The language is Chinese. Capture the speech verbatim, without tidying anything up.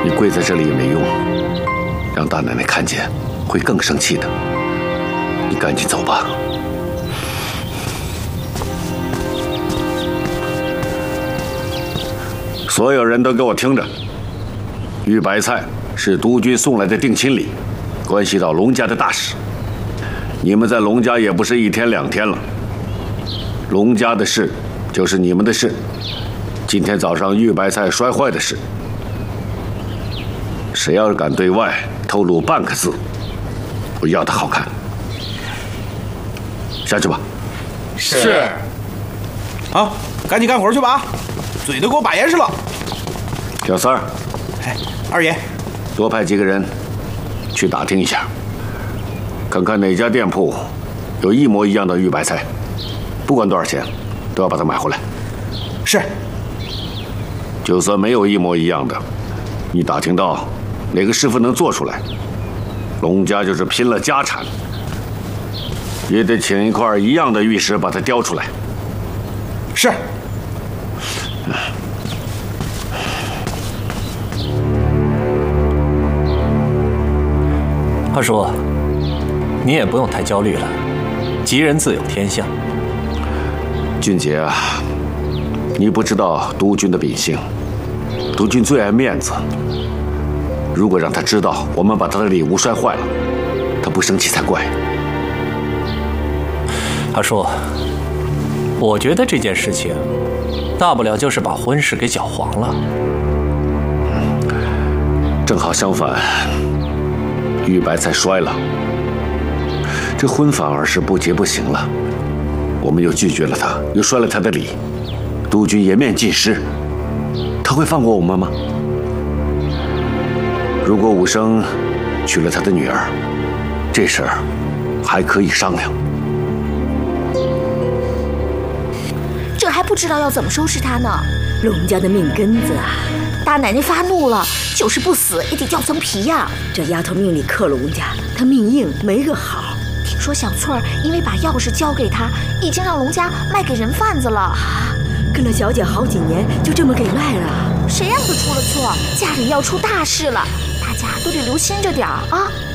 你跪在这里也没用，让大奶奶看见会更生气的。你赶紧走吧。所有人都给我听着，玉白菜是督军送来的定亲礼，关系到龙家的大事。你们在龙家也不是一天两天了，龙家的事就是你们的事。今天早上玉白菜摔坏的事，谁要是敢对外透露半个字，我要他好看。下去吧。 是。好，赶紧干活去吧啊！嘴都给我把严实了。 小三儿， 哎，二爷， 多派几个人去打听一下，看看哪家店铺有一模一样的玉白菜，不管多少钱，都要把它买回来。 是。 就算没有一模一样的，你打听到哪个师傅能做出来，龙家就是拼了家产，也得请一块一样的玉石把它雕出来。 是。 二叔，你也不用太焦虑了，吉人自有天相。 俊杰啊，你不知道督军的秉性，督军最爱面子。如果让他知道我们把他的礼物摔坏了，他不生气才怪。 二叔，我觉得这件事情，大不了就是把婚事给搅黄了。 正好相反，玉白菜摔了，这婚反而是不结不行了。我们又拒绝了他，又摔了他的礼，督军颜面尽失，他会放过我们吗？如果武生娶了他的女儿，这事儿还可以商量。 这还不知道要怎么收拾他呢。 龙家的命根子啊， 大奶奶发怒了，就是不死也得掉层皮呀。 这丫头命里克龙家，她命硬没个好。 听说小翠儿因为把钥匙交给他，已经让龙家卖给人贩子了啊！ 跟了小姐好几年，就这么给卖了？ 谁让她出了错？家里要出大事了，大家都得留心着点儿啊！